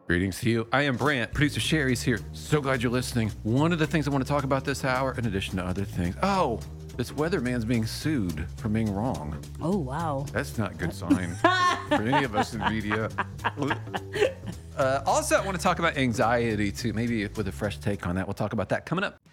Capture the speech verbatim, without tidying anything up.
Greetings to you. I am Brant. Producer Sherry's here. So glad you're listening. One of the things I want to talk about this hour, in addition to other things. Oh, this weatherman's being sued for being wrong. Oh, wow. That's not a good sign for any of us in media. Uh, also, I want to talk about anxiety, too, maybe with a fresh take on that. We'll talk about that coming up.